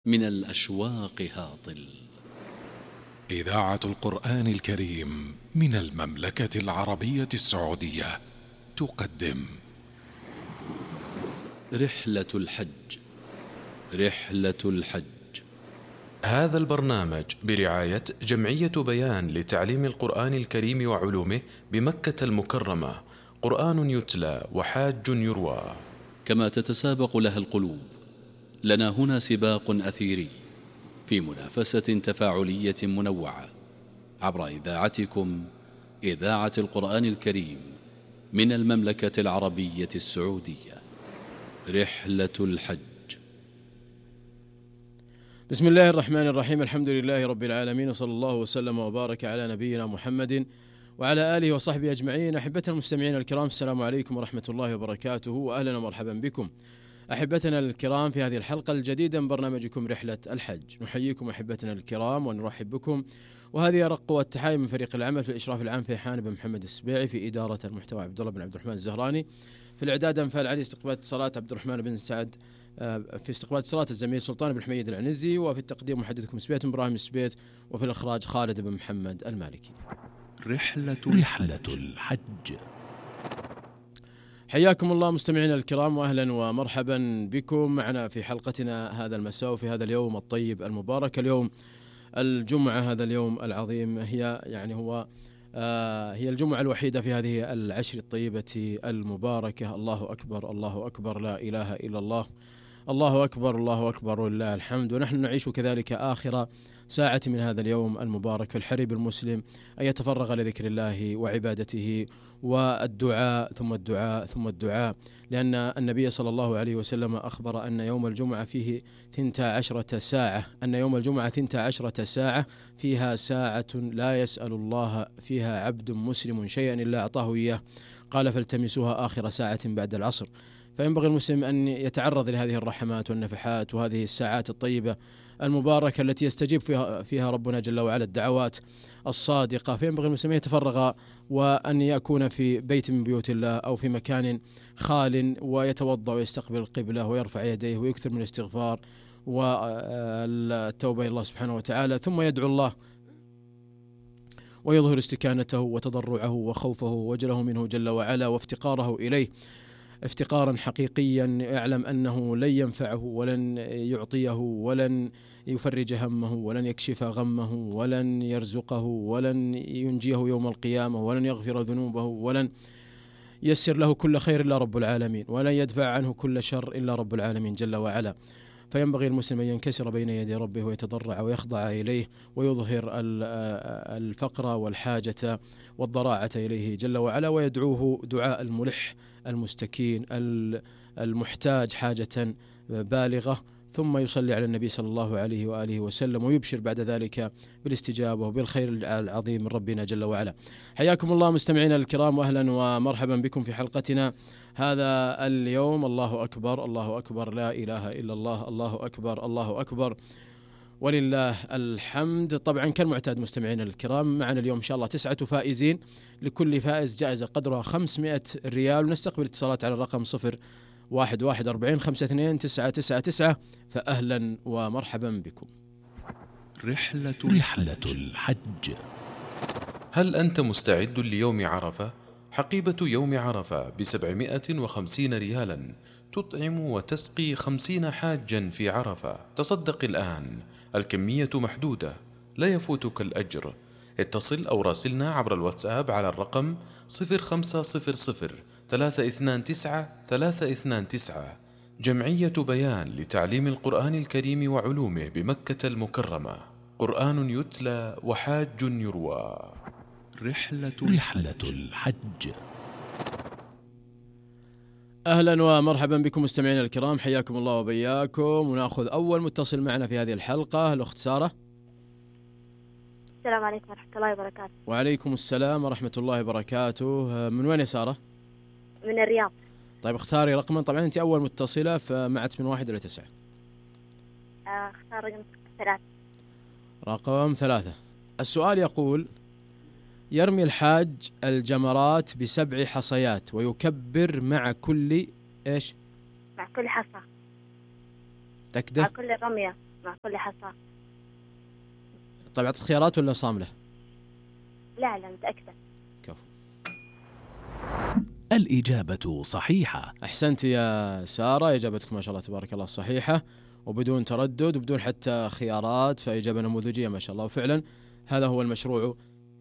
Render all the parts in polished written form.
من الأشواق هاطل. إذاعة القرآن الكريم من المملكة العربية السعودية تقدم رحلة الحج. رحلة الحج. هذا البرنامج برعاية جمعية بيان لتعليم القرآن الكريم وعلومه بمكة المكرمة. قرآن يتلى وحاج يروى. كما تتسابق لها القلوب، لنا هنا سباق أثيري في منافسة تفاعلية منوعة عبر إذاعتكم إذاعة القرآن الكريم من المملكة العربية السعودية. رحلة الحج. بسم الله الرحمن الرحيم. الحمد لله رب العالمين، وصلى الله وسلم وبارك على نبينا محمد وعلى آله وصحبه أجمعين. أحبتنا المستمعين الكرام، السلام عليكم ورحمة الله وبركاته، وأهلا ومرحبا بكم أحبتنا الكرام في هذه الحلقة الجديدة من برنامجكم رحلة الحج. نحييكم أحبتنا الكرام ونرحب بكم، وهذه أرق والتحايا من فريق العمل في الإشراف العام فيحان بن محمد السبيعي، في إدارة المحتوى عبد الله بن عبد الرحمن الزهراني، في الإعداد أنفال علي، استقبال اتصالات عبد الرحمن بن سعد، في استقبال اتصالات الزميل سلطان بن حميد العنزي، وفي التقديم محدثكم سبيت إبراهيم السبيت، وفي الإخراج خالد بن محمد المالكي. رحلة الحج. حياكم الله مستمعينا الكرام، واهلا ومرحبا بكم معنا في حلقتنا هذا المساء وفي هذا اليوم الطيب المبارك، اليوم الجمعة، هذا اليوم العظيم. هي هي الجمعة الوحيدة في هذه العشر الطيبة المباركة. الله أكبر، الله أكبر، لا إله إلا الله، الله أكبر، الله أكبر ولله الحمد. ونحن نعيش كذلك آخر ساعة من هذا اليوم المبارك، فالحري بالمسلم أن يتفرغ لذكر الله وعبادته والدعاء ثم الدعاء ثم الدعاء، لأن النبي صلى الله عليه وسلم أخبر أن يوم الجمعة فيه 12 ساعة، أن يوم الجمعة 12 ساعة فيها ساعة لا يسأل الله فيها عبد مسلم شيئا إلا أعطاه إياه. قال فالتمسوها آخر ساعة بعد العصر. فينبغي المسلم أن يتعرض لهذه الرحمات والنفحات وهذه الساعات الطيبة المباركة التي يستجيب فيها ربنا جل وعلا الدعوات الصادقة. فينبغي المسلم يتفرغ وأن يكون في بيت من بيوت الله أو في مكان خال، ويتوضأ ويستقبل القبلة ويرفع يديه ويكثر من الاستغفار والتوبة إلى الله سبحانه وتعالى، ثم يدعو الله ويظهر استكانته وتضرعه وخوفه ووجله منه جل وعلا وافتقاره إليه افتقارا حقيقيا، يعلم أنه لن ينفعه ولن يعطيه ولن يفرج همه ولن يكشف غمه ولن يرزقه ولن ينجيه يوم القيامة ولن يغفر ذنوبه ولن يسر له كل خير إلا رب العالمين، ولن يدفع عنه كل شر إلا رب العالمين جل وعلا. فينبغي المسلم أن ينكسر بين يدي ربه ويتضرع ويخضع إليه ويظهر الفقر والحاجة والضراعة إليه جل وعلا، ويدعوه دعاء الملح المستكين المحتاج حاجة بالغة، ثم يصلي على النبي صلى الله عليه وآله وسلم ويبشر بعد ذلك بالاستجابة وبالخير العظيم من ربنا جل وعلا. حياكم الله مستمعينا الكرام، وأهلا ومرحبا بكم في حلقتنا هذا اليوم. الله أكبر، الله أكبر، لا إله إلا الله، الله أكبر، الله أكبر ولله الحمد. طبعا كالمعتاد مستمعينا الكرام، معنا اليوم إن شاء الله 9 فائزين، لكل فائز جائزة قدرها 500 ريال، ونستقبل اتصالات على الرقم 0114522999. فأهلا ومرحبا بكم. رحلة الحج. هل أنت مستعد ليوم عرفة؟ حقيبة يوم عرفة ب750 ريالا تطعم وتسقي 50 حاجا في عرفة. تصدق الآن، الكمية محدودة، لا يفوتك الأجر. اتصل أو راسلنا عبر الواتساب على الرقم 0500-329-329. جمعية بيان لتعليم القرآن الكريم وعلومه بمكة المكرمة. قرآن يتلى وحاج يروى. رحلة الحج. أهلا ومرحبا بكم مستمعينا الكرام، حياكم الله وبياكم. ونأخذ أول متصل معنا في هذه الحلقة، الأخت سارة. السلام عليكم ورحمة الله وبركاته. وعليكم السلام ورحمة الله وبركاته. من وين يا سارة؟ من الرياض. طيب اختاري رقما، طبعا أنت أول متصلة، فمعت من 1 إلى 9. اختار رقم 3. رقم 3. السؤال يقول: يرمي الحاج الجمرات ب7 حصيات ويكبر مع كل إيش؟ مع كل حصى. تكده؟ مع كل رمية. مع كل حصى. طيب أعطيت خيارات ولا صاملة؟ لا متأكدة. كفو. الإجابة صحيحة. أحسنت يا سارة، إجابتك ما شاء الله تبارك الله صحيحة وبدون تردد وبدون حتى خيارات، فإجابة نموذجية ما شاء الله. وفعلا هذا هو المشروع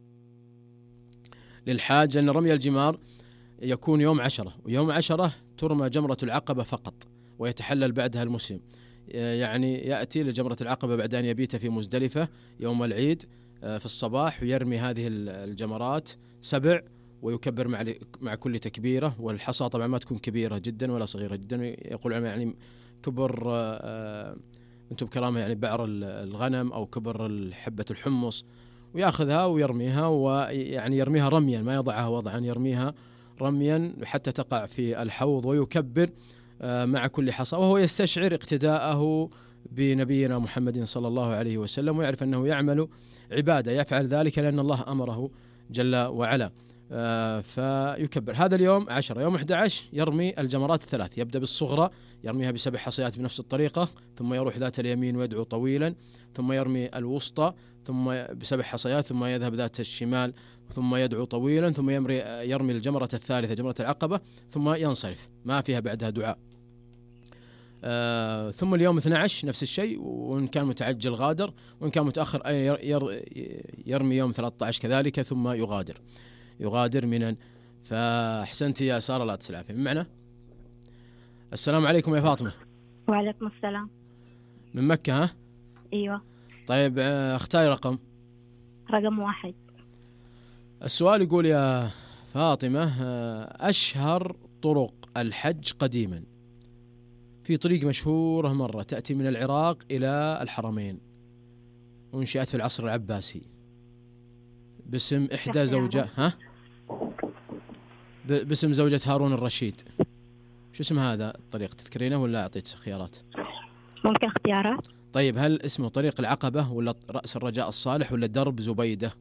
للحاج، أن رمي الجمار يكون يوم 10، ويوم 10 ترمى جمرة العقبة فقط، ويتحلل بعدها المسلم. يعني يأتي لجمرة العقبة بعد أن يبيت في مزدلفة يوم العيد في الصباح، ويرمي هذه الجمرات 7، ويكبر مع كل تكبيرة. والحصى طبعا ما تكون كبيرة جدا ولا صغيرة جدا، يقول يعني كبر أنتم بكرامة يعني بعر الغنم أو كبر حبة الحمص، ويأخذها ويرميها، ويعني يرميها رميا، ما يضعها وضعا، يرميها رميا حتى تقع في الحوض، ويكبر مع كل حصى، وهو يستشعر اقتداءه بنبينا محمد صلى الله عليه وسلم، ويعرف أنه يعمل عبادة، يفعل ذلك لأن الله أمره جل وعلا. فيكبر. هذا اليوم 10. يوم 11 يرمي الجمرات الثلاث، يبدأ بالصغرى يرميها ب7 حصيات بنفس الطريقة، ثم يروح ذات اليمين ويدعو طويلا، ثم يرمي الوسطى ثم ب7 حصيات، ثم يذهب ذات الشمال ثم يدعو طويلا، ثم يرمي الجمرة الثالثة جمرة العقبة، ثم ينصرف، ما فيها بعدها دعاء. ثم اليوم 12 نفس الشيء، وإن كان متعجل غادر، وإن كان متأخر يرمي يوم 13 كذلك، ثم يغادر منا. فأحسنت يا سارة، لا تسلعفي من معنا. السلام عليكم يا فاطمة. وعليكم السلام. من مكة ها؟ أيوة. طيب اختاري رقم 1. السؤال يقول يا فاطمة، أشهر طرق الحج قديما، في طريق مشهورة مرة تأتي من العراق إلى الحرمين، وانشأت في العصر العباسي باسم إحدى باسم زوجة هارون الرشيد. شو اسم هذا الطريق، تذكرينه ولا أعطيت خيارات؟ ممكن اختيارات. طيب هل اسمه طريق العقبة ولا رأس الرجاء الصالح ولا درب زبيدة؟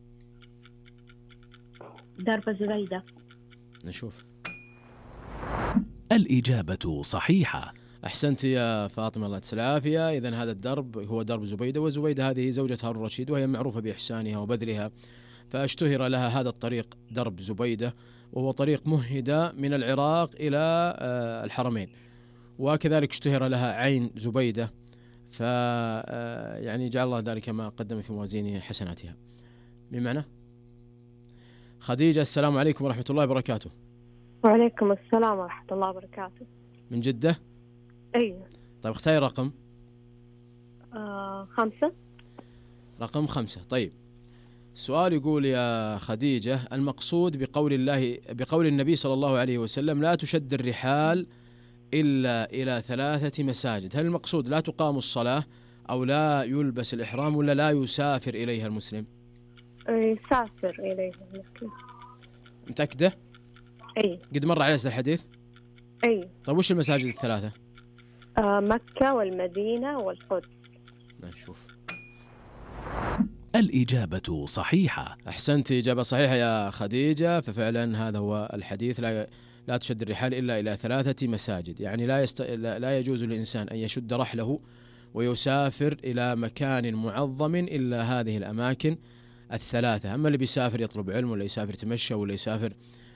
درب زبيدة. نشوف. الإجابة صحيحة. أحسنت يا فاطمة، الله يعطيك العافية. إذن هذا الدرب هو درب زبيدة، وزبيدة هذه زوجة هارون الرشيد، وهي معروفة بإحسانها وبذلها، فاشتهر لها هذا الطريق درب زبيدة، وهو طريق مهدى من العراق إلى الحرمين. وكذلك اشتهر لها عين زبيدة، يعني جعل الله ذلك ما قدم في موازين حسناتها. بمعنى خديجة، السلام عليكم ورحمة الله وبركاته. وعليكم السلام ورحمة الله وبركاته. من جدة؟ أيوة. طيب اختاري رقم 5. رقم 5. طيب السؤال يقول يا خديجة، المقصود بقول النبي صلى الله عليه وسلم لا تشد الرحال إلا إلى 3 مساجد، هل المقصود لا تقام الصلاة أو لا يلبس الإحرام ولا لا يسافر إليها المسلم؟ يسافر إليها المسلم. متأكدة؟ أي. قد مر على الحديث؟ أي. طيب وش المساجد ال3؟ مكة والمدينة والقدس. نشوف. الإجابة صحيحة. أحسنت، إجابة صحيحة يا خديجة، ففعلا هذا هو الحديث، لا تشد الرحال إلا إلى 3 مساجد، يعني لا يجوز للإنسان أن يشد رحله ويسافر إلى مكان معظم إلا هذه الأماكن ال3. أما اللي بيسافر يطلب علم، ولا يسافر يتمشى، ولا يسافر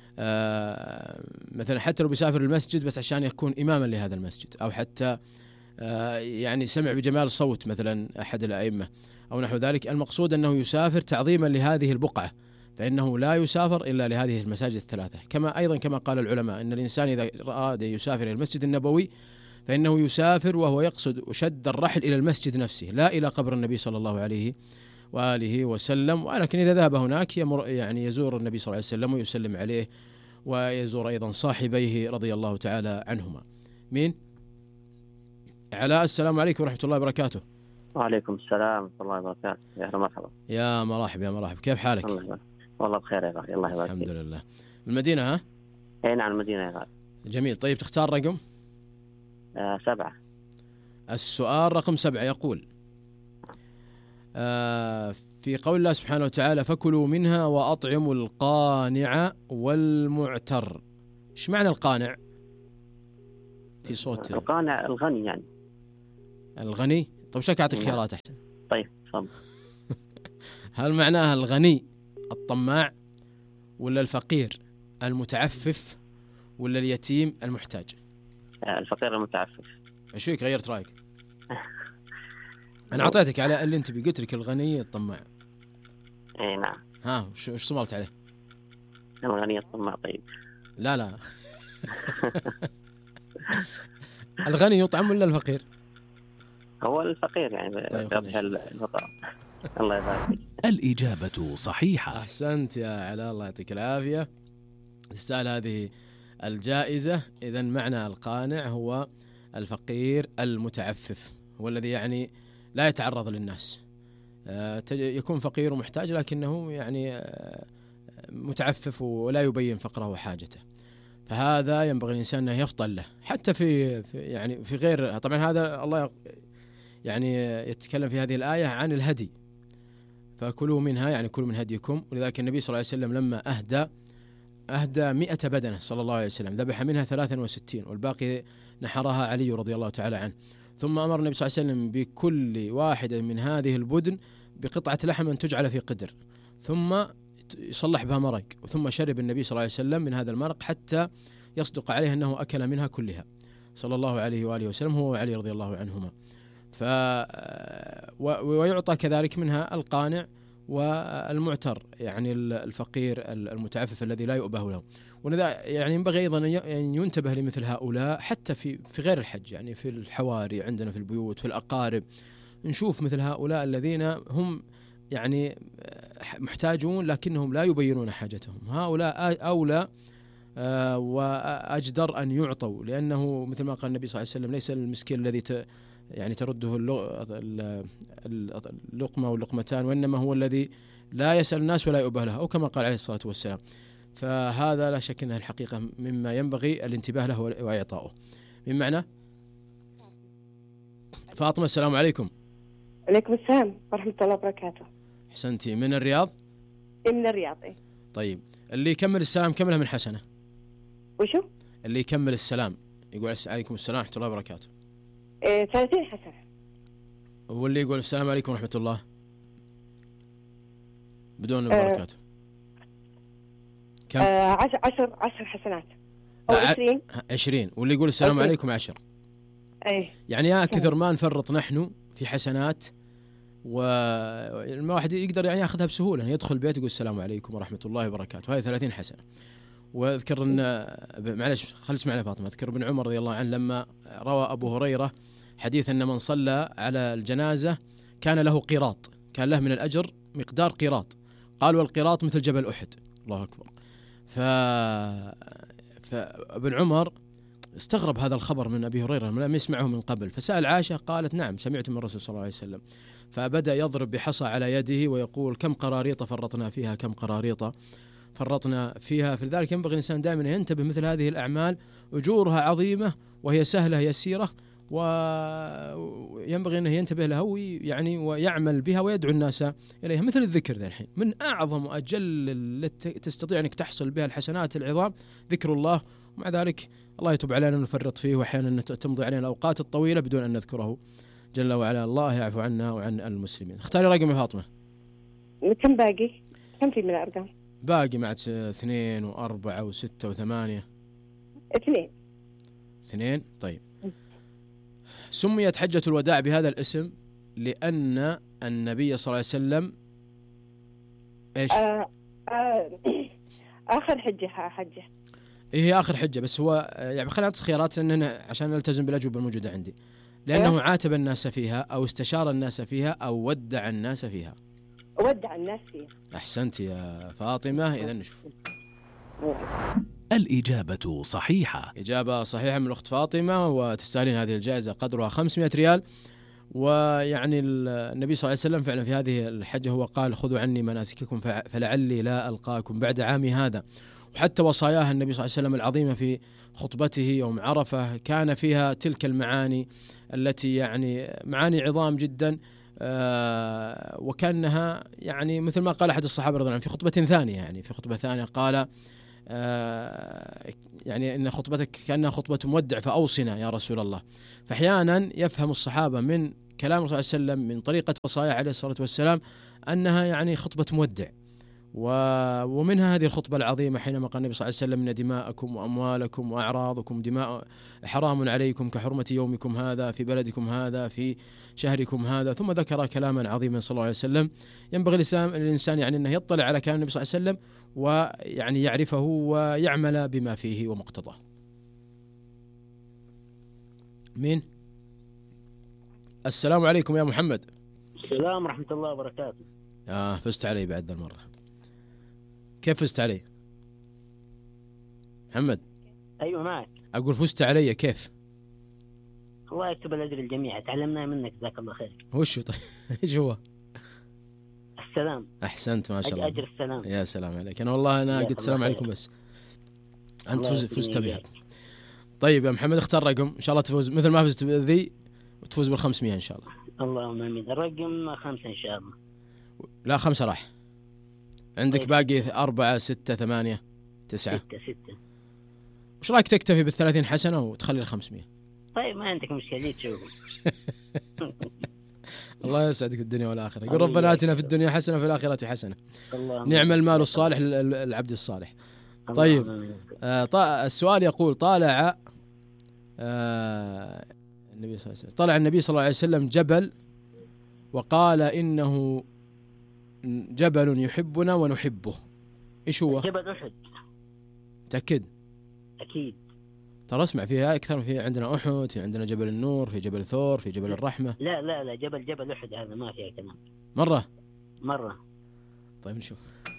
مثلا حتى لو بيسافر المسجد بس عشان يكون إماما لهذا المسجد، أو حتى يعني سمع بجمال صوت مثلا أحد الأئمة أو نحو ذلك، المقصود أنه يسافر تعظيما لهذه البقعة، فإنه لا يسافر إلا لهذه المساجد ال3. كما قال العلماء أن الإنسان إذا أراد يسافر إلى المسجد النبوي فإنه يسافر وهو يقصد شد الرحل إلى المسجد نفسه، لا إلى قبر النبي صلى الله عليه وآله وسلم. ولكن إذا ذهب هناك يعني يزور النبي صلى الله عليه وسلم ويسلم عليه، ويزور أيضا صاحبيه رضي الله تعالى عنهما. مين؟ علاء، السلام عليكم ورحمة الله وبركاته. وعليكم السلام ورحمة الله وبركاته. يا أهلا مرحبا. يا مرحبا، كيف حالك؟ والله بخير يا غالي، الله يبارك فيك. الحمد لله. من المدينة ها؟ اي نعم المدينة يا غالي. جميل. طيب تختار رقم 7. السؤال رقم 7 يقول في قول الله سبحانه وتعالى فكلوا منها وأطعموا القانع والمعتر. ايش معنى القانع؟ في صوت القانع الغني يعني. الغني. طيب شك أعطيك خيارات أحسن. طيب تفضل. هل معناها الغني الطماع، ولا الفقير المتعفف، ولا اليتيم المحتاج؟ الفقير المتعفف. ايش فيك غيرت رايك؟ انا اعطيتك على اللي انت قلت لك الغني الطماع. اي نعم. ها وش صملت عليه؟ الغني الطماع. طيب لا الغني يطعم ولا الفقير؟ هو الفقير يعني. طيب بيرجع الفقراء. الله يبارك فيك. الإجابة صحيحة. احسنت يا علاء، الله يعطيك العافيه، تستاهل هذه الجائزه. اذا معنى القانع هو الفقير المتعفف، هو الذي يعني لا يتعرض للناس، يكون فقير ومحتاج لكنه يعني متعفف ولا يبين فقره وحاجته. فهذا ينبغي الإنسان أنه يفطن له حتى في غير. طبعا هذا الله يعني يتكلم في هذه الآية عن الهدي، فكلوا منها يعني كلوا من هديكم. ولذلك النبي صلى الله عليه وسلم لما أهدى 100 بدنة صلى الله عليه وسلم، ذبح منها 63 والباقي نحرها علي رضي الله تعالى عنه. ثم أمر النبي صلى الله عليه وسلم بكل واحدة من هذه البدن بقطعة لحم أن تجعل في قدر، ثم يصلح بها مرق، ثم شرب النبي صلى الله عليه وسلم من هذا المرق حتى يصدق عليه أنه أكل منها كلها صلى الله عليه وآله وسلم، هو وعلي رضي الله عنهما. ويعطى كذلك منها القانع والمعتر، يعني الفقير المتعفف الذي لا يؤبه له. ولذا يعني ينبغي أيضا أن ينتبه لمثل هؤلاء حتى في غير الحج، يعني في الحواري عندنا في البيوت في الأقارب، نشوف مثل هؤلاء الذين هم يعني محتاجون لكنهم لا يبينون حاجتهم. هؤلاء أولى وأجدر أن يعطوا، لأنه مثل ما قال النبي صلى الله عليه وسلم ليس المسكين الذي يعني ترده اللقمة واللقمتان، وإنما هو الذي لا يسأل الناس ولا يؤبه له، أو كما قال عليه الصلاة والسلام. فهذا لا شك أنه الحقيقة مما ينبغي الانتباه له وإعطائه. من معنى فاطمة، السلام عليكم. عليكم السلام ورحمة الله وبركاته. حسنتي، من الرياض؟ من الرياض. طيب اللي يكمل السلام كملها من حسنة. وشو؟ اللي يكمل السلام يقول عليكم السلام ورحمة الله وبركاته 30 حسنة. واللي يقول السلام عليكم ورحمة الله بدون بركاته كم؟ 10 حسنات أو 20. واللي يقول السلام عليكم 10. يعني يا كثر ما نفرط نحن في حسنات، والواحد يقدر يعني ياخذها بسهولة، يدخل البيت يقول السلام عليكم ورحمة الله وبركاته، هذه 30 حسنة. واذكر ان معلش خلي اسمعنا فاطمة، اذكر ابن عمر رضي الله عنه لما روى ابو هريرة حديث ان من صلى على الجنازة كان له قيراط، كان له من الاجر مقدار قيراط. قال والقيراط مثل جبل احد. الله اكبر. فابن عمر استغرب هذا الخبر من ابي هريرة لم يسمعه من قبل، فسأل عائشة قالت نعم سمعت من الرسول صلى الله عليه وسلم. فبدأ يضرب بحصى على يده ويقول كم قراريط فرطنا فيها، كم قراريط فرطنا فيها. فلذلك ينبغي الإنسان دائما ينتبه، مثل هذه الأعمال أجورها عظيمة وهي سهلة يسيرة، وينبغي أنه ينتبه لها ويعني ويعمل بها ويدعو الناس إليها. مثل الذكر ذا الحين من أعظم وأجل التي تستطيع أنك تحصل بها الحسنات العظام ذكر الله، ومع ذلك الله يتوب علينا نفرط فيه، وأحيانا تمضي علينا الأوقات الطويلة بدون أن نذكره جل وعلا. الله يعفو عنا وعن المسلمين. اختاري رقم يا فاطمة. كم باقي؟ كم في من الأرقام؟ باقي معك 2 و4 و6 و8. 2. طيب سميت حجة الوداع بهذا الاسم لأن النبي صلى الله عليه وسلم ايش؟ آخر حجة. هي آخر حجة، بس هو يعني خلينا نعطي خيارات لأننا عشان نلتزم بالأجوبة الموجودة عندي. لأنه عاتب الناس فيها أو استشار الناس فيها أو ودع الناس فيها. ودع الناس فيها. أحسنت يا فاطمة. إذا نشوف. الإجابة صحيحة. إجابة صحيحة من الأخت فاطمة، وتستاهلين هذه الجائزة قدرها 500 ريال. ويعني النبي صلى الله عليه وسلم فعلا في هذه الحجة هو قال خذوا عني مناسككم فلعلي لا ألقاكم بعد عامي هذا. وحتى وصاياه النبي صلى الله عليه وسلم العظيمة في خطبته يوم عرفة كان فيها تلك المعاني التي يعني معاني عظام جدا، وكانها يعني مثل ما قال أحد الصحابة رضي الله عنهم في خطبة ثانية، يعني في خطبة ثانية قال يعني إن خطبتك كأنها خطبة مودع فأوصنا يا رسول الله. فأحيانا يفهم الصحابة من كلام الرسول صلى الله عليه وسلم من طريقة وصايا عليه الصلاة والسلام أنها يعني خطبة مودع، ومنها هذه الخطبة العظيمة حينما قال النبي صلى الله عليه وسلم: إن دماءكم وأموالكم وأعراضكم دماء حرام عليكم كحرمة يومكم هذا في بلدكم هذا في شهركم هذا. ثم ذكر كلاما عظيما صلى الله عليه وسلم ينبغي الإنسان يعني أنه يطلع على كلام النبي صلى الله عليه وسلم ويعني يعرفه ويعمل بما فيه ومقتضاه. مين؟ السلام عليكم يا محمد. السلام ورحمة الله وبركاته. فزت علي بعد المرة. كيف فزت علي؟ محمد. أيوة معك. أقول فزت علي كيف؟ الله يكتب الأجر الجميع، تعلمنا منك جزاك الله خير. وشو طيب؟ إيش هو؟ السلام. أحسنت ما شاء الله. أجر السلام. يا سلام عليك. أنا والله أنا قلت السلام عليكم بس أنت فزت بها. طيب يا محمد اختار رقم إن شاء الله تفوز مثل ما فزت بذي وتفوز بال500 إن شاء الله. اللهم آمين. الرقم 5 إن شاء الله. لا 5 راح. عندك طيب. باقي 4 6 8 9. 6. وش رايك تكتفي بال30 حسنة وتخلي ال500؟ طيب ما عندك مشكلة تشوف. الله يسعدك الدنيا والآخرة. يقول ربنا آتنا في الدنيا حسنة في الآخرة حسنة. نعم المال الصالح للعبد الصالح. طيب السؤال يقول طالع النبي صلى الله عليه وسلم طلع النبي صلى الله عليه وسلم جبل وقال إنه جبل يحبنا ونحبه. إيش هو؟ جبل أحد. تأكد؟ أكيد. ترى اسمع فيها أكثر. في عندنا أحد، في عندنا جبل النور، في جبل ثور، في جبل الرحمة. لا جبل أحد هذا ما فيها كلام. مرة. طيب نشوف.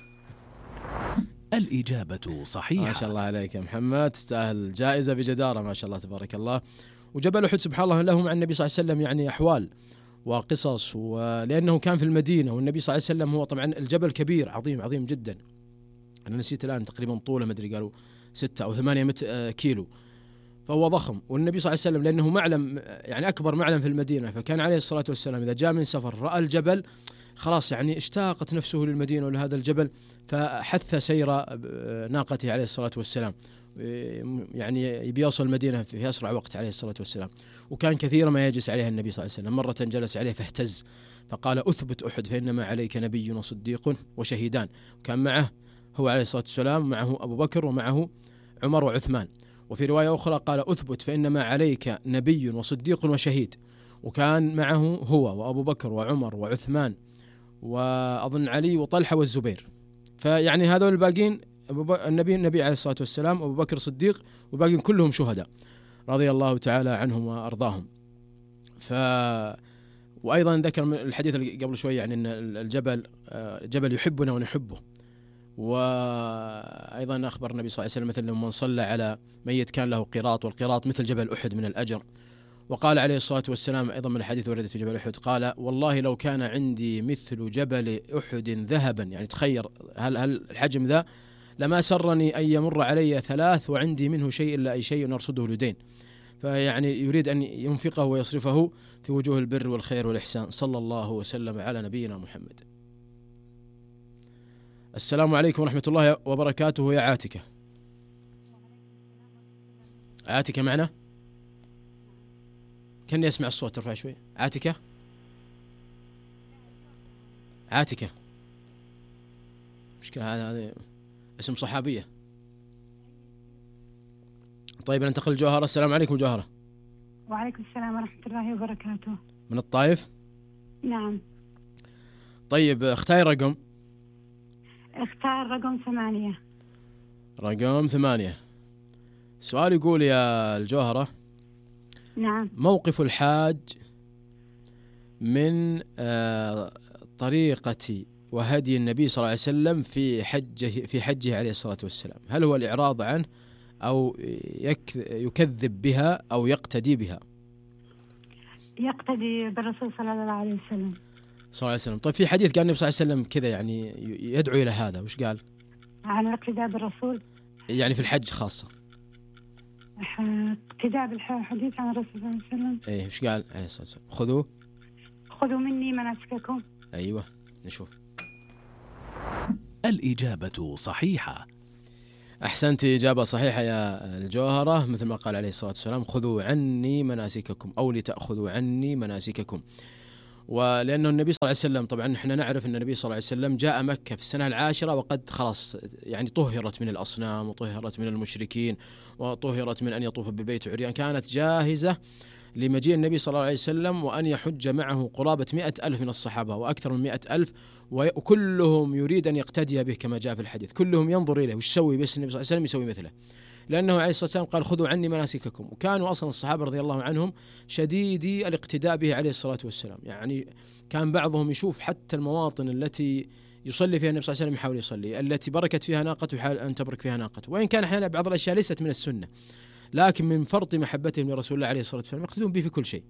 الإجابة صحيحة. ما شاء الله عليك يا محمد، تستاهل جائزة بجدارة ما شاء الله تبارك الله. وجبل أحد سبحان الله له مع النبي صلى الله عليه وسلم يعني أحوال وقصص، ولأنه كان في المدينة والنبي صلى الله عليه وسلم هو طبعا الجبل كبير عظيم جدا. أنا نسيت الآن تقريبا طوله مدري قالوا 6 أو 8 كيلو، فهو ضخم. والنبي صلى الله عليه وسلم لأنه معلم يعني أكبر معلم في المدينة، فكان عليه الصلاة والسلام إذا جاء من سفر رأى الجبل خلاص يعني اشتاقت نفسه للمدينة ولهذا الجبل، فحث سير ناقته عليه الصلاة والسلام يعني يبي يوصل المدينة في أسرع وقت عليه الصلاة والسلام. وكان كثيرا ما يجلس عليها النبي صلى الله عليه وسلم. مرة جلس عليه فاهتز فقال: أثبت أحد فإنما عليك نبي وصديق وشهيدان. وكان معه هو عليه الصلاة والسلام، معه أبو بكر ومعه عمر وعثمان. وفي رواية أخرى قال: أثبت فإنما عليك نبي وصديق وشهيد. وكان معه هو وأبو بكر وعمر وعثمان وأظن علي وطلحة والزبير. فيعني هذول الباقين النبي عليه الصلاة والسلام أبو بكر صديق وباقين كلهم شهداء رضي الله تعالى عنهم وأرضاهم. وأيضا ذكر من الحديث اللي قبل شوي يعني أن الجبل جبل يحبنا ونحبه. وأيضا أخبر النبي صلى الله عليه وسلم مثل من صلى على ميت كان له قيراط، والقيراط مثل جبل أحد من الأجر. وقال عليه الصلاة والسلام أيضا من الحديث وردت في جبل أحد قال: والله لو كان عندي مثل جبل أحد ذهبا، يعني تخير هل الحجم ذا، لما سرني أن يمر علي 3 وعندي منه شيء إلا أي شيء نرصده لدين. فيعني يريد أن ينفقه ويصرفه في وجوه البر والخير والإحسان. صلى الله وسلم على نبينا محمد. السلام عليكم ورحمة الله وبركاته. يا عاتكة. عاتكة معنا؟ كان يسمع الصوت، ترفع شوي. عاتكة مشكلة، هذا اسم صحابية. طيب ننتقل لجوهرة. السلام عليكم جوهرة. وعليكم السلام ورحمة الله وبركاته. من الطائف؟ نعم. طيب اختار رقم. اختار رقم 8. رقم 8. السؤال يقول يا الجوهرة: نعم. موقف الحاج من طريقة وهدي النبي صلى الله عليه وسلم في حجه عليه الصلاة والسلام، هل هو الإعراض عنه أو يكذب بها أو يقتدي بها؟ يقتدي بالرسول صلى الله عليه وسلم. صلى الله عليه وسلم. طيب في حديث قال النبي صلى الله عليه وسلم كذا يعني يدعو إلى هذا، وش قال؟ عن الاقتداء بالرسول يعني في الحج خاصة. اقتداء بالحديث عن الرسول صلى الله عليه وسلم. ايه وش قال عليه الصلاة والسلام؟ خذوا مني مناسككم. أيوة نشوف. الإجابة صحيحة. أحسنت، إجابة صحيحة يا الجوهرة، مثل ما قال عليه الصلاة والسلام: خذوا عني مناسككم، أو لتأخذوا عني مناسككم. ولأنه النبي صلى الله عليه وسلم، طبعا احنا نعرف أن النبي صلى الله عليه وسلم جاء مكة في السنة 10 وقد خلاص يعني طهرت من الأصنام وطهرت من المشركين وطهرت من أن يطوف بالبيت عريان، كانت جاهزة لمجيء النبي صلى الله عليه وسلم وأن يحج معه قرابة 100,000 من الصحابة وأكثر من 100,000، وكلهم يريد أن يقتدي به كما جاء في الحديث، كلهم ينظر إليه وش يسوي، بس النبي صلى الله عليه وسلم يسوي مثله، لأنه عليه الصلاة والسلام قال: خذوا عني مناسككم. وكانوا أصلا الصحابة رضي الله عنهم شديدي الاقتداء به عليه الصلاة والسلام، يعني كان بعضهم يشوف حتى المواطن التي يصلي فيها النبي صلى الله عليه وسلم يحاول يصلي، التي بركت فيها ناقته يحاول أن تبرك فيها ناقته، وإن كان أحيانا بعض الأشياء ليست من السنة، لكن من فرط محبتهم لرسول الله عليه الصلاة والسلام يقتدون به في كل شيء.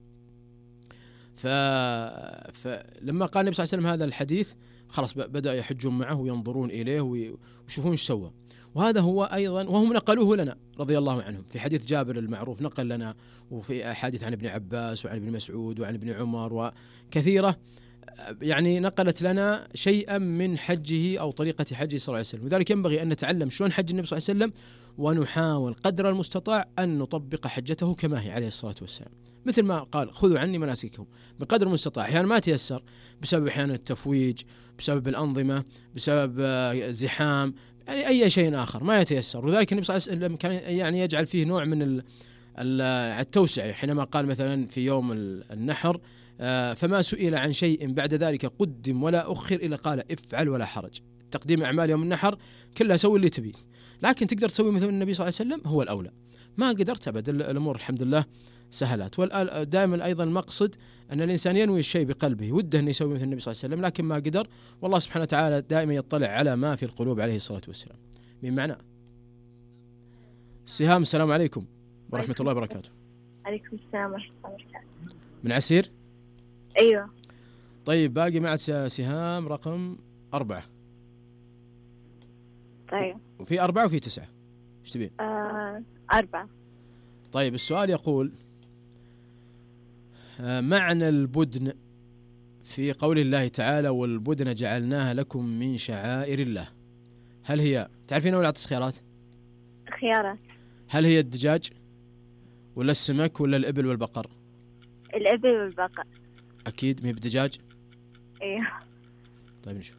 فلما قال النبي صلى الله عليه وسلم هذا الحديث خلاص بدأ يحجون معه وينظرون إليه ويشوفون ايش سوى. وهذا هو أيضا، وهم نقلوه لنا رضي الله عنهم في حديث جابر المعروف، نقل لنا، وفي أحاديث عن ابن عباس وعن ابن مسعود وعن ابن عمر وكثيرة، يعني نقلت لنا شيئا من حجه أو طريقة حجه صلى الله عليه وسلم. لذلك ينبغي أن نتعلم شلون حج النبي صلى الله عليه وسلم، ونحاول قدر المستطاع أن نطبق حجته كما هي عليه الصلاة والسلام، مثل ما قال: خذوا عني مناسككم، بقدر المستطاع. أحيانا ما تيسر بسبب أحيانا التفويج، بسبب الأنظمة، بسبب الزحام، يعني أي شيء آخر ما يتيسر. وذلك النبي صلى الله عليه وسلم كان يعني يجعل فيه نوع من التوسعة، حينما قال مثلا في يوم النحر: فما سئل عن شيء بعد ذلك قدم ولا أخر إلا قال افعل ولا حرج. تقديم أعمال يوم النحر كلها سوي اللي تبيه، لكن تقدر تسوي مثل النبي صلى الله عليه وسلم هو الأولى. ما قدرت أبد، الأمور الحمد لله سهلات. ودائما أيضا المقصد أن الإنسان ينوي الشيء بقلبه، وده أن يسوي مثل النبي صلى الله عليه وسلم، لكن ما قدر، والله سبحانه وتعالى دائما يطلع على ما في القلوب عليه الصلاة والسلام. من معنى سهام، السلام عليكم ورحمة الله وبركاته. عليكم السلام ورحمة الله وبركاته. من عسير؟ أيوة. طيب باقي معك سهام رقم 4. طيب. وفي 4 وفي 9، ايش تبين؟ 4. طيب السؤال يقول: معنى البدن في قول الله تعالى: والبدن جعلناها لكم من شعائر الله، هل هي، تعرفين ولا أعطي خيارات؟ خيارات. هل هي الدجاج ولا السمك ولا الإبل والبقر؟ الإبل والبقر. أكيد ما هي بدجاج؟ أيوه. طيب نشوف.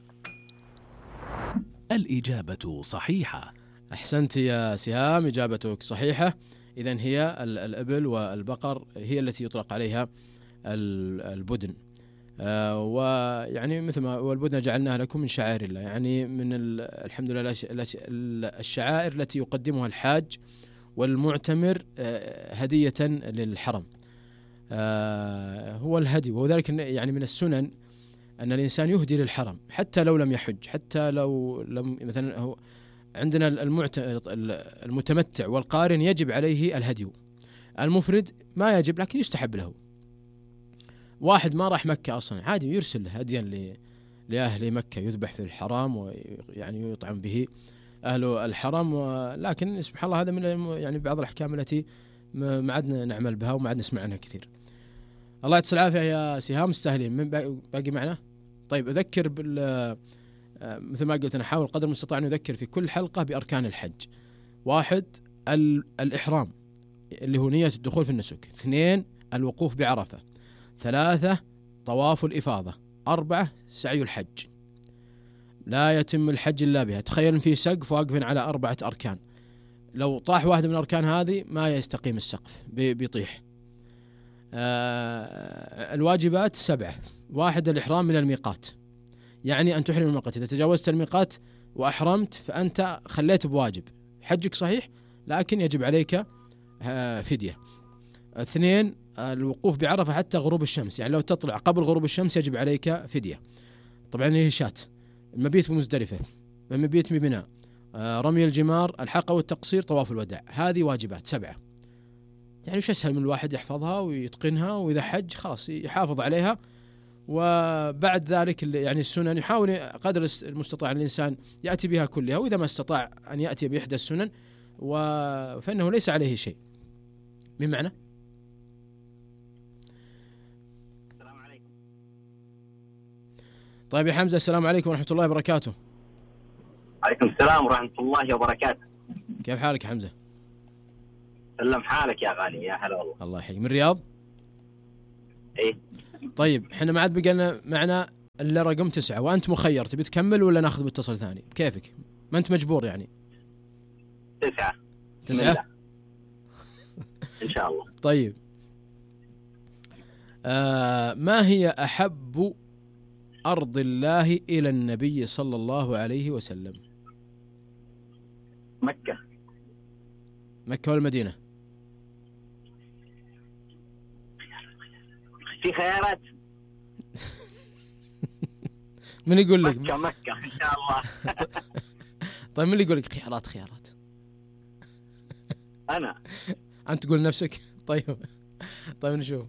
الإجابة صحيحة. أحسنت يا سهام، إجابتك صحيحة. إذن هي الإبل والبقر هي التي يطلق عليها البدن. ويعني مثل ما والبدن جعلناها لكم من شعائر الله، يعني من الحمد لله الشعائر التي يقدمها الحاج والمعتمر هدية للحرم، هو الهدي. وذلك يعني من السنن أن الإنسان يهدي للحرم حتى لو لم يحج، حتى لو لم، مثلا هو عندنا المتمتع والقارن يجب عليه الهدي، المفرد ما يجب لكن يستحب له. واحد ما راح مكة أصلا عادي يرسل هديا لأهل مكة يذبح في الحرام ويعني يطعم به أهل الحرم، لكن سبحان الله هذا من يعني بعض الأحكام التي ما عدنا نعمل بها وما عدنا نسمع عنها كثير. الله يعطيك العافية يا سهام، مستاهلين. من باقي معنا؟ طيب أذكر مثل ما قلت أنا حاول قدر المستطاع أن أذكر في كل حلقة بأركان الحج. 1 الإحرام اللي هو نية الدخول في النسك. 2 الوقوف بعرفة. 3 طواف الإفاضة. 4 سعي الحج. لا يتم الحج إلا بها. تخيل في سقف واقفين على 4 أركان، لو طاح واحد من الأركان هذه ما يستقيم السقف، بيطيح. الواجبات 7. 1 الإحرام من الميقات، يعني أن تحرم من الميقات. إذا تجاوزت الميقات وأحرمت فأنت خليت بواجب، حجك صحيح لكن يجب عليك فدية. 2 الوقوف بعرفة حتى غروب الشمس، يعني لو تطلع قبل غروب الشمس يجب عليك فدية. طبعا هي شات. المبيت بمزدلفة، المبيت بمنى، رمي الجمار، الحلقة والتقصير، طواف الوداع، هذه واجبات 7. يعني وش أسهل من الواحد يحفظها ويتقنها، وإذا حج خلاص يحافظ عليها. وبعد ذلك يعني السنن يحاول قدر المستطاع الإنسان يأتي بها كلها، وإذا ما استطاع أن يأتي بإحدى السنن فإنه ليس عليه شيء. من معنى؟ السلام عليكم. طيب يا حمزة، السلام عليكم ورحمة الله وبركاته. عليكم السلام ورحمة الله وبركاته. كيف حالك يا حمزة؟ سلم حالك يا غالي، يا هلا والله. الله يحييك. من الرياض؟ ايه. طيب احنا ما عاد بقى معنا الا رقم 9 وانت مخير، تبي تكمل ولا ناخذ متصل ثاني؟ بكيفك، ما انت مجبور يعني. 9 ان شاء الله. طيب ما هي احب ارض الله الى النبي صلى الله عليه وسلم؟ مكة. مكة والمدينة؟ في خيارات؟ من يقول لك؟ مكة ان شاء الله. طيب من اللي يقول لك خيارات؟ انا. انت تقول نفسك؟ طيب نشوف.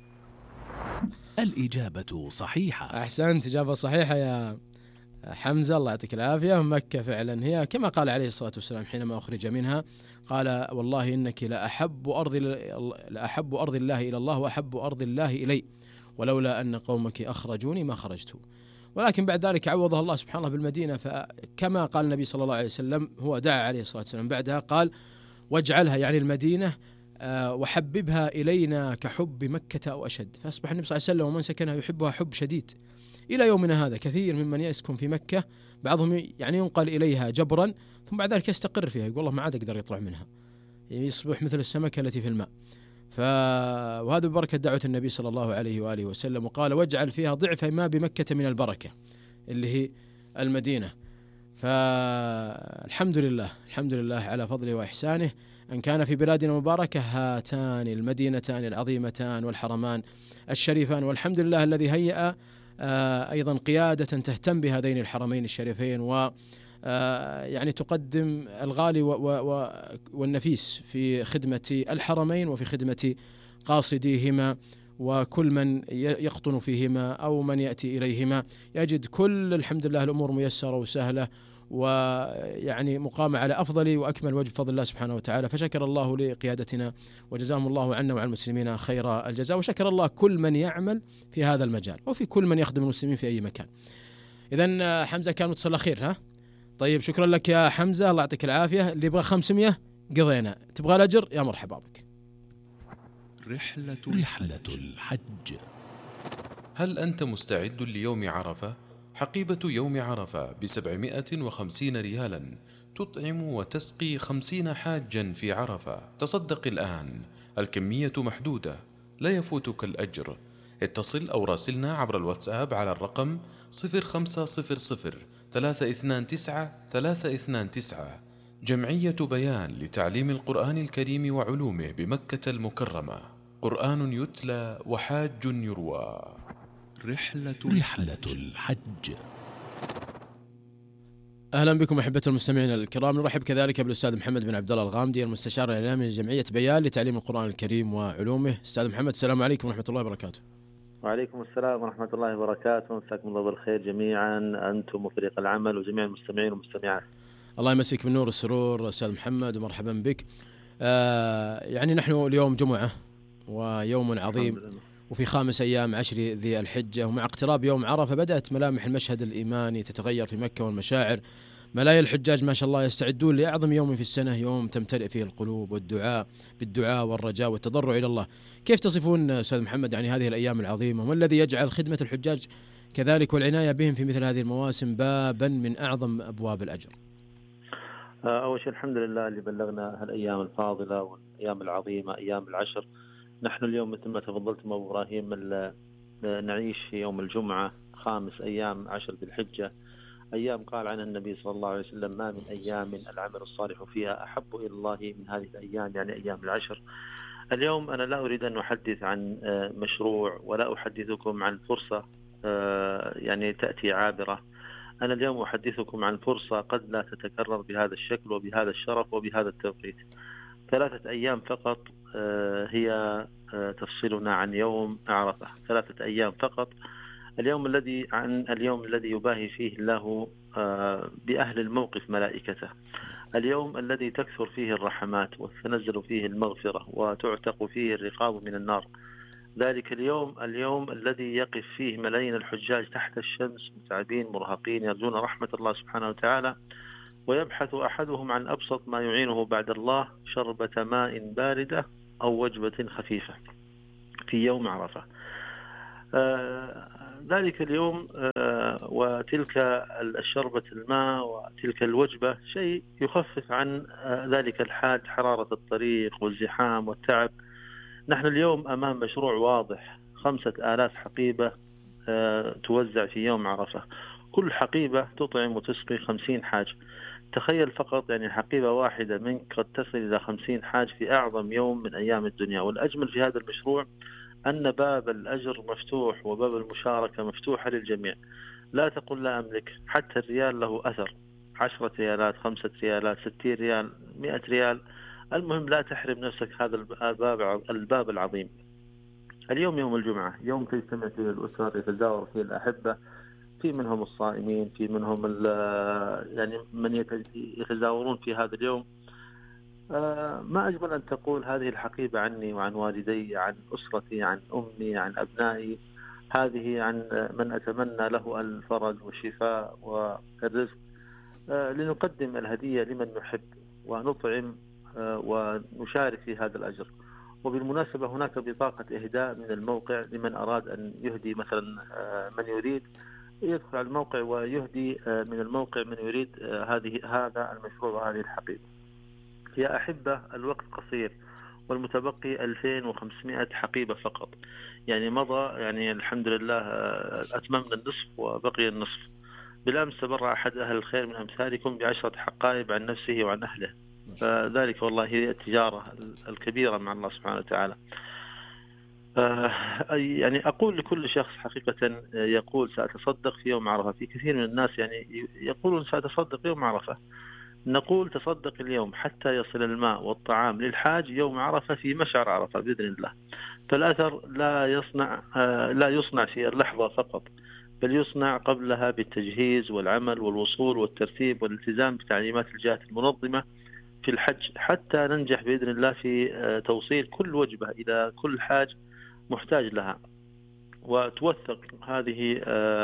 الإجابة صحيحة. أحسنت، إجابة صحيحة يا حمزة، الله يعطيك العافية. مكة فعلا هي كما قال عليه الصلاة والسلام حينما أخرج منها، قال والله إنك لأحب أرض الله إلى الله وأحب أرض الله إلي، ولولا أن قومك أخرجوني ما خرجت. ولكن بعد ذلك عوضها الله سبحانه بالمدينة، فكما قال النبي صلى الله عليه وسلم، هو دعا عليه الصلاة والسلام بعدها قال واجعلها يعني المدينة وحببها إلينا كحب مكة أو أشد. فأصبح النبي صلى الله عليه وسلم ومن سكنها يحبها حب شديد إلى يومنا هذا. كثير ممن يسكن في مكة بعضهم يعني ينقل إليها جبرا ثم بعد ذلك يستقر فيها، يقول الله ما عاد أقدر يطلع منها، يعني يصبح مثل السمكة التي في الماء. وهذا ببركة دعوة النبي صلى الله عليه وآله وسلم، وقال واجعل فيها ضعف ما بمكة من البركة اللي هي المدينة. فالحمد لله على فضله وإحسانه أن كان في بلادنا المباركة هاتان المدينتان العظيمتان والحرمان الشريفان، والحمد لله الذي هيأ أيضا قيادة تهتم بهذين الحرمين الشريفين يعني تقدم الغالي والنفيس في خدمة الحرمين وفي خدمة قاصديهما، وكل من يقطن فيهما أو من يأتي إليهما يجد كل الحمد لله الأمور ميسرة وسهلة، ويعني مقامة على أفضل وأكمل وجه بفضل الله سبحانه وتعالى. فشكر الله لقيادتنا وجزاهم الله عنا وعن المسلمين خير الجزاء، وشكر الله كل من يعمل في هذا المجال وفي كل من يخدم المسلمين في أي مكان. إذن حمزة كان متصل خير. ها طيب شكرا لك يا حمزة، الله يعطيك العافية. اللي يبغى 500 قضينا، تبغى الأجر يا مرحبا بك. رحلة الحج. هل أنت مستعد ليوم عرفة؟ حقيبة يوم عرفة ب750 ريالا تطعم وتسقي 50 حاجا في عرفة. تصدق الآن، الكمية محدودة، لا يفوتك الأجر. اتصل أو راسلنا عبر الواتساب على الرقم 0500 329 329. جمعية بيان لتعليم القرآن الكريم وعلومه بمكة المكرمة. قرآن يتلى وحاج يروى. رحلة الحج. أهلا بكم أحبة المستمعين الكرام. نرحب كذلك بالأستاذ محمد بن عبد الله الغامدي، المستشار الإعلامي لجمعية بيان لتعليم القرآن الكريم وعلومه. أستاذ محمد السلام عليكم ورحمة الله وبركاته. وعليكم السلام ورحمة الله وبركاته، مساكم الله بالخير جميعا أنتم وفريق العمل وجميع المستمعين والمستمعات. الله يمسك بالنور والسرور أستاذ محمد ومرحبا بك. يعني نحن اليوم جمعة ويوم عظيم وفي 5 أيام 10 ذي الحجة، ومع اقتراب يوم عرفة بدأت ملامح المشهد الإيماني تتغير في مكة والمشاعر. ملايين الحجاج ما شاء الله يستعدون لأعظم يوم في السنة، يوم تمتلئ فيه القلوب بالدعاء والرجاء والتضرع إلى الله. كيف تصفون أستاذ محمد يعني هذه الأيام العظيمة، وما الذي يجعل خدمة الحجاج كذلك والعناية بهم في مثل هذه المواسم بابا من أعظم أبواب الأجر؟ أول شيء الحمد لله اللي بلغنا هالأيام الفاضلة والأيام العظيمة، أيام العشر. نحن اليوم مثل ما تفضلت أبو إبراهيم نعيش في يوم الجمعة 5 أيام 10 ذي الحجة، أيام قال عنها النبي صلى الله عليه وسلم ما من أيام العمل الصالح فيها أحب إلى الله من هذه الأيام، يعني أيام العشر. اليوم أنا لا أريد أن أحدث عن مشروع ولا أحدثكم عن فرصة يعني تأتي عابرة. أنا اليوم أحدثكم عن فرصة قد لا تتكرر بهذا الشكل وبهذا الشرف وبهذا التوقيت. 3 أيام فقط هي تفصلنا عن يوم عرفة، 3 أيام فقط. اليوم الذي يباهي فيه الله بأهل الموقف ملائكته، اليوم الذي تكثر فيه الرحمات وتنزل فيه المغفرة وتعتق فيه الرقاب من النار. ذلك اليوم الذي يقف فيه ملايين الحجاج تحت الشمس متعبين مرهقين يرجون رحمة الله سبحانه وتعالى، ويبحث أحدهم عن أبسط ما يعينه بعد الله شربة ماء باردة أو وجبة خفيفة في يوم عرفة. ذلك اليوم وتلك الشربة الماء وتلك الوجبة شيء يخفف عن ذلك الحاج حرارة الطريق والزحام والتعب. نحن اليوم أمام مشروع واضح، 5000 حقيبة توزع في يوم عرفة، كل حقيبة تطعم وتسقي 50 حاج. تخيل فقط يعني حقيبة واحدة منك قد تصل إلى 50 حاج في أعظم يوم من أيام الدنيا. والأجمل في هذا المشروع أن باب الأجر مفتوح وباب المشاركة مفتوحة للجميع. لا تقول لا أملك، حتى الريال له أثر، 10 ريالات، 5 ريالات، 60 ريال، 100 ريال، المهم لا تحرم نفسك هذا الباب العظيم. اليوم يوم الجمعة، يوم تجتمع فيه الأسر، يتزاور فيه الأحبة، في منهم الصائمين، في منهم يعني من يتزاورون في هذا اليوم. ما أجمل أن تقول هذه الحقيبة عني وعن والدي، عن أسرتي، عن أمي، عن أبنائي، هذه عن من أتمنى له الفرج والشفاء والرزق، لنقدم الهدية لمن نحب ونطعم ونشارك في هذا الأجر. وبالمناسبة هناك بطاقة إهداء من الموقع لمن أراد أن يهدي، مثلا من يريد يدخل على الموقع ويهدي من الموقع من يريد هذا المشروع وهذه الحقيبة. يا أحبة الوقت قصير والمتبقي 2500 حقيبة فقط، يعني مضى، يعني الحمد لله أتممنا النصف وبقي النصف. بالأمس تبرع أحد أهل الخير من أمثالكم ب10 حقائب عن نفسه وعن أهله، فذلك والله هي التجارة الكبيرة مع الله سبحانه وتعالى. يعني أقول لكل شخص حقيقة يقول سأتصدق في يوم عرفة، في كثير من الناس يعني يقولون سأتصدق يوم عرفة، نقول تصدق اليوم حتى يصل الماء والطعام للحاج يوم عرفة في مشعر عرفة بإذن الله. فالأثر لا يصنع في اللحظة فقط، بل يصنع قبلها بالتجهيز والعمل والوصول والترتيب والالتزام بتعليمات الجهات المنظمة في الحج، حتى ننجح بإذن الله في توصيل كل وجبة إلى كل حاج محتاج لها، وتوثق هذه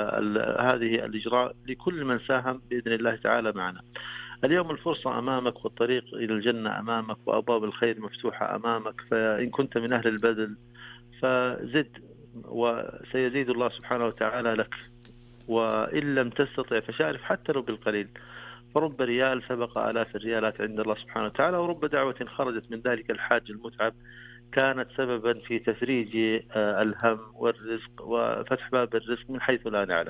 الإجراء لكل من ساهم بإذن الله تعالى معنا. اليوم الفرصة أمامك والطريق إلى الجنة أمامك وأبواب الخير مفتوحة أمامك، فإن كنت من أهل البذل فزد وسيزيد الله سبحانه وتعالى لك، وإن لم تستطع فشارك حتى لو بالقليل، فرب ريال سبق آلاف الريالات عند الله سبحانه وتعالى، ورب دعوة خرجت من ذلك الحاج المتعب كانت سببا في تفريج الهم والرزق وفتح باب الرزق من حيث لا نعلم.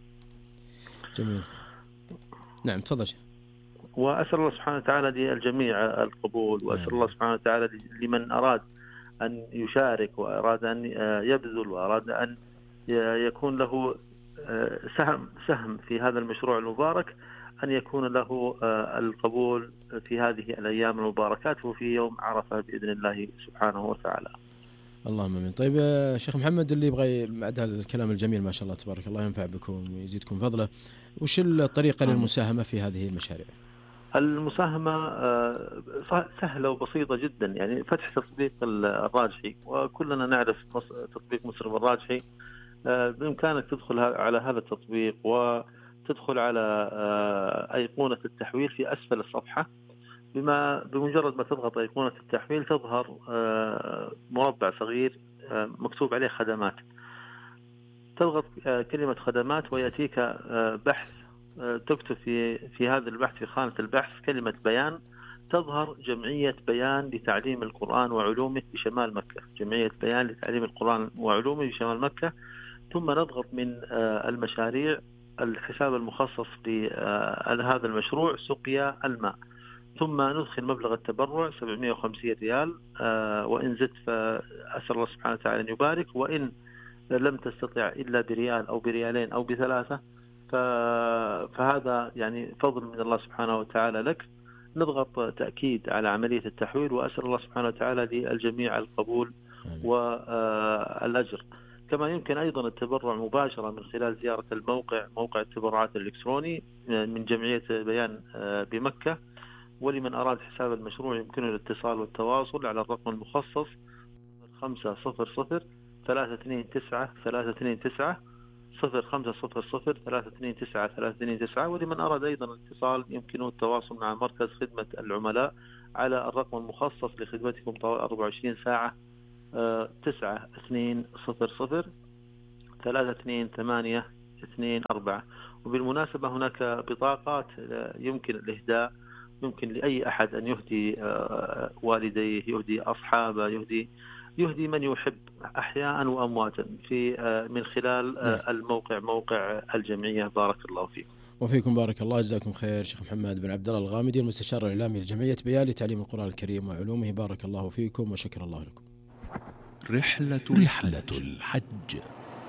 جميل. نعم تفضل. وأسأل الله سبحانه وتعالى للجميع القبول، وأسأل الله سبحانه وتعالى لمن أراد أن يشارك وأراد أن يبذل وأراد أن يكون له سهم في هذا المشروع المبارك، أن يكون له القبول في هذه الأيام المباركات وفي يوم عرفة بإذن الله سبحانه وتعالى. اللهم امين. طيب شيخ محمد، اللي يبغى بعد الكلام الجميل ما شاء الله تبارك الله ينفع بكم ويزيدكم فضله، وش الطريقة للمساهمة في هذه المشاريع؟ المساهمة سهلة وبسيطة جدا، يعني فتح تطبيق الراجحي، وكلنا نعرف تطبيق مسرف الراجحي. بإمكانك تدخل على هذا التطبيق وتدخل على أيقونة التحويل في أسفل الصفحة. بمجرد ما تضغط أيقونة التحويل تظهر مربع صغير مكتوب عليه خدمات، تضغط كلمة خدمات ويأتيك بحث، تكتب في هذا البحث في خانة البحث كلمة بيان، تظهر جمعية بيان لتعليم القرآن وعلومه بشمال مكة، جمعية بيان لتعليم القرآن وعلومه بشمال مكة. ثم نضغط من المشاريع الحساب المخصص لهذا المشروع سقيا الماء، ثم ندخل مبلغ التبرع 750 ريال، وإن زدت فأسأل الله سبحانه وتعالى أن يبارك، وإن لم تستطع إلا بريال أو بريالين أو ب3 فهذا يعني فضل من الله سبحانه وتعالى لك. نضغط تأكيد على عملية التحويل، وأسأل الله سبحانه وتعالى للجميع القبول والأجر. كما يمكن أيضا التبرع مباشرة من خلال زيارة موقع التبرعات الإلكتروني من جمعية بيان بمكة. ولمن أراد حساب المشروع يمكنه الاتصال والتواصل على الرقم المخصص 500 329 329 0500 ولمن أراد أيضا الاتصال يمكنه التواصل مع مركز خدمة العملاء على الرقم المخصص لخدمتكم طوال 24 ساعة 9200 32824. وبالمناسبة هناك بطاقات يمكن الإهداء، يمكن لأي أحد أن يهدي والديه، يهدي أصحابه، يهدي من يحب أحياء وأمواتا في من خلال الموقع، موقع الجمعية. بارك الله فيكم. وفيكم بارك الله، جزاكم خير. شيخ محمد بن عبد الله الغامدي، المستشار الإعلامي لجمعية بيان لتعليم القرآن الكريم وعلومه، بارك الله فيكم وشكر الله لكم. رحلة الحج.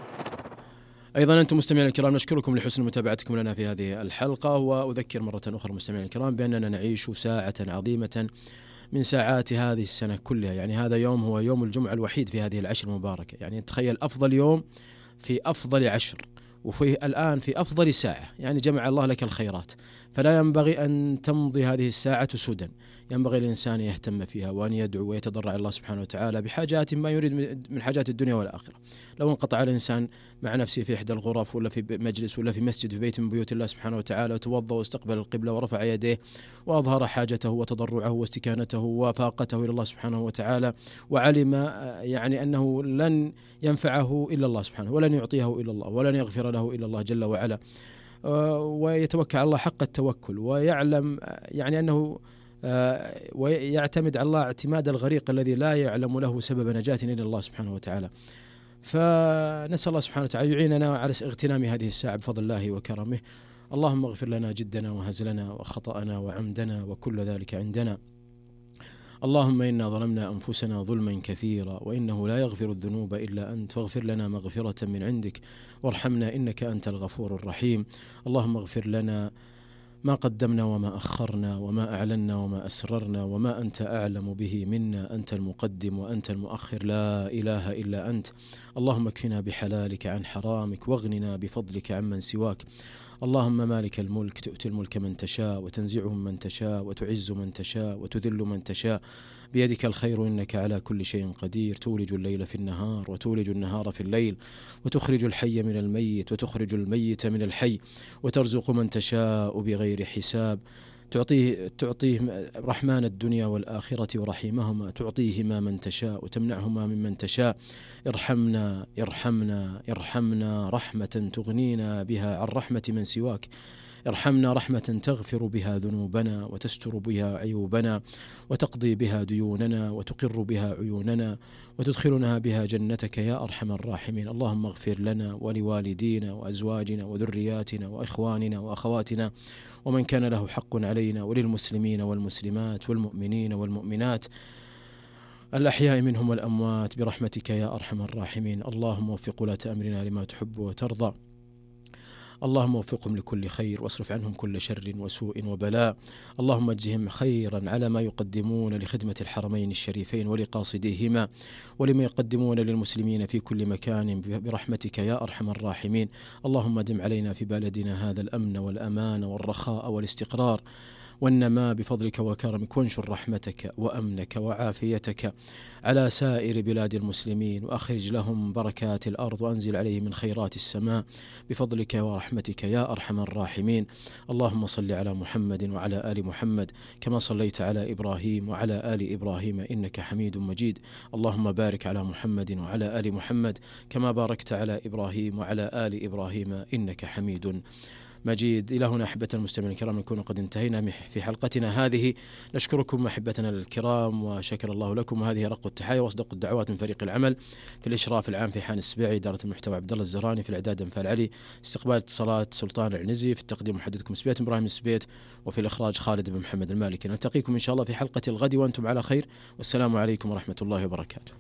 أيضا أنتم مستمعين الكرام نشكركم لحسن متابعتكم لنا في هذه الحلقة، وأذكر مرة أخرى مستمعين الكرام بأننا نعيش ساعة عظيمة من ساعات هذه السنة كلها. يعني هذا يوم هو يوم الجمعة الوحيد في هذه العشر المباركة، يعني تخيل أفضل يوم في أفضل عشر، وفيه الآن في أفضل ساعة، يعني جمع الله لك الخيرات. فلا ينبغي أن تمضي هذه الساعة سدى، ينبغي الإنسان يهتم فيها وأن يدعو ويتضرع الله سبحانه وتعالى بحاجات ما يريد من حاجات الدنيا والآخرة. لو انقطع الإنسان مع نفسه في إحدى الغرف ولا في مجلس ولا في مسجد في بيت من بيوت الله سبحانه وتعالى، وتوضأ واستقبل القبلة ورفع يديه وأظهر حاجته وتضرعه واستكانته وفاقته إلى الله سبحانه وتعالى، وعلم يعني أنه لن ينفعه إلا الله سبحانه، ولن يعطيه إلا الله، ولن يغفر له إلا الله جل وعلا، ويتوكل على الله حق التوكل، ويعلم يعني أنه ويعتمد على الله اعتماد الغريق الذي لا يعلم له سبب نجاة إلا الله سبحانه وتعالى. فنسأل الله سبحانه وتعالى يعيننا على اغتنام هذه الساعة بفضل الله وكرمه. اللهم اغفر لنا جدنا وهزلنا وخطأنا وعمدنا وكل ذلك عندنا. اللهم إنا ظلمنا أنفسنا ظلما كثيرا، وإنه لا يغفر الذنوب إلا أنت، فاغفر لنا مغفرة من عندك وارحمنا إنك أنت الغفور الرحيم. اللهم اغفر لنا ما قدمنا وما أخرنا وما أعلنا وما أسررنا وما أنت أعلم به منا، أنت المقدم وأنت المؤخر، لا إله إلا أنت. اللهم اكفنا بحلالك عن حرامك، واغننا بفضلك عمن سواك. اللهم مالك الملك، تؤتي الملك من تشاء وتنزعه من تشاء وتعز من تشاء وتذل من تشاء، بيدك الخير إنك على كل شيء قدير. تولج الليل في النهار وتولج النهار في الليل، وتخرج الحي من الميت وتخرج الميت من الحي، وترزق من تشاء بغير حساب. تعطيه رحمن الدنيا والآخرة ورحيمهما، تعطيهما من تشاء وتمنعهما ممن تشاء. ارحمنا ارحمنا ارحمنا رحمة تغنينا بها عن رحمة من سواك. ارحمنا رحمة تغفر بها ذنوبنا وتستر بها عيوبنا وتقضي بها ديوننا وتقر بها عيوننا وتدخلنا بها جنتك يا أرحم الراحمين. اللهم اغفر لنا ولوالدينا وأزواجنا وذرياتنا وإخواننا وأخواتنا ومن كان له حق علينا، وللمسلمين والمسلمات والمؤمنين والمؤمنات الأحياء منهم والأموات برحمتك يا أرحم الراحمين. اللهم وفق ولاة أمرنا لما تحب وترضى. اللهم وفقهم لكل خير واصرف عنهم كل شر وسوء وبلاء. اللهم اجزهم خيرا على ما يقدمون لخدمة الحرمين الشريفين ولقاصديهما ولما يقدمون للمسلمين في كل مكان برحمتك يا أرحم الراحمين. اللهم دم علينا في بلدنا هذا الأمن والأمان والرخاء والاستقرار والنماء بفضلك وكرمك، وانشر رحمتك وأمنك وعافيتك على سائر بلاد المسلمين، وأخرج لهم بركات الأرض وأنزل عليهم من خيرات السماء بفضلك ورحمتك يا أرحم الراحمين. اللهم صل على محمد وعلى آل محمد كما صليت على إبراهيم وعلى آل إبراهيم إنك حميد مجيد. اللهم بارك على محمد وعلى آل محمد كما باركت على إبراهيم وعلى آل إبراهيم إنك حميد مجيد. إلى هنا أحبة المستمعين الكرام نكون قد انتهينا في حلقتنا هذه. نشكركم أحبتنا الكرام وشكر الله لكم، وهذه رق التحايا وأصدق الدعوات من فريق العمل في الإشراف العام في حان السبيعي، إدارة المحتوى عبد الله الزهراني، في الإعداد أنفال علي، استقبال اتصالات سلطان العنزي، في التقديم محدثكم سبيت إبراهيم السبيت، وفي الإخراج خالد بن محمد المالكي. نلتقيكم إن شاء الله في حلقة الغد وأنتم على خير، والسلام عليكم ورحمة الله وبركاته.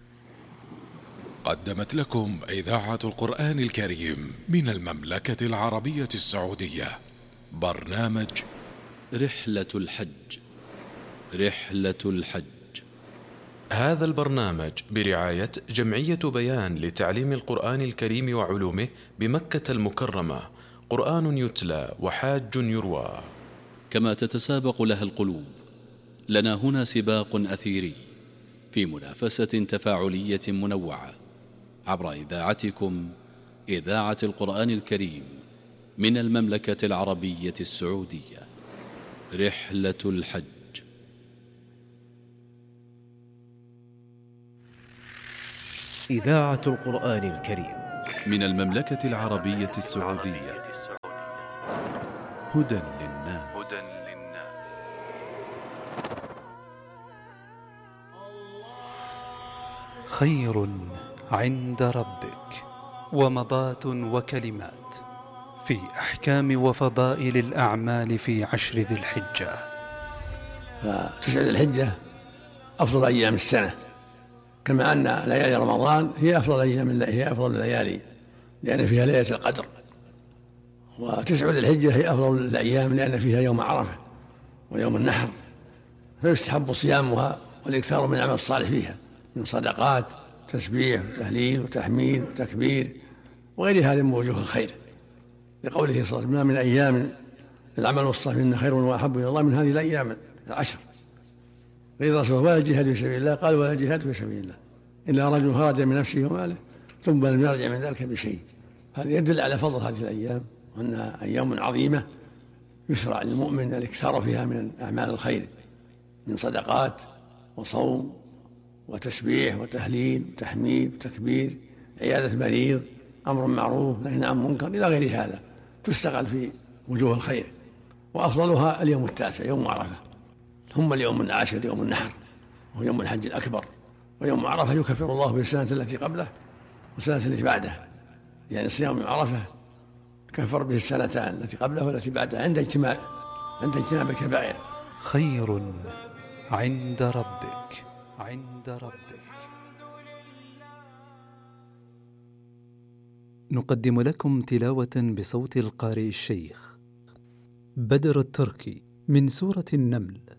قدمت لكم إذاعة القرآن الكريم من المملكة العربية السعودية برنامج رحلة الحج. رحلة الحج. هذا البرنامج برعاية جمعية بيان لتعليم القرآن الكريم وعلومه بمكة المكرمة، قرآن يتلى وحاج يروى. كما تتسابق لها القلوب، لنا هنا سباق أثيري في منافسة تفاعلية منوعة عبر إذاعتكم إذاعة القرآن الكريم من المملكة العربية السعودية. رحلة الحج. إذاعة القرآن الكريم من المملكة العربية السعودية. هدى للناس. خير عند ربك ومضات وكلمات في أحكام وفضائل الأعمال في 10 ذي الحجة. فتسع ذي الحجة أفضل أيام السنة، كما أن ليالي رمضان هي أفضل الليالي لأن فيها ليلة القدر، وتسع ذي الحجة هي أفضل الأيام لأن فيها يوم عرفة ويوم النحر، فيستحب صيامها والإكثار من العمل الصالح فيها من صدقات تسبيح وتهليل وتحميد وتكبير وغير هذه من وجوه الخير، لقوله صلى الله عليه وسلم: ما من أيام العمل الصالح منها خير وأحب إلى الله من هذه الأيام 10. غير رسول ولا الجهاد في سبيل الله، قال: ولا الجهاد في سبيل الله إلا رجل خرج من نفسه وماله ثم لم يرجع من ذلك بشيء. هذا يدل على فضل هذه الأيام وأنها أيام عظيمة يشرع للمؤمن الإكثار فيها من أعمال الخير من صدقات وصوم وتسبيح وتهليل وتحميد وتكبير، عيادة مريض، أمر معروف نهي عن منكر، إلى غير هذا تستغل في وجوه الخير. وأفضلها اليوم 9 يوم عرفة، ثم اليوم 10 يوم النحر وهو يوم الحج الأكبر. ويوم عرفة يكفر الله بالسنة التي قبله والسنة التي بعده، يعني صيام عرفة كفر به السنتان التي قبله والتي بعدها عند اجتناب الكبائر. خير عند ربك نقدم لكم تلاوة بصوت القارئ الشيخ بدر التركي من سورة النمل.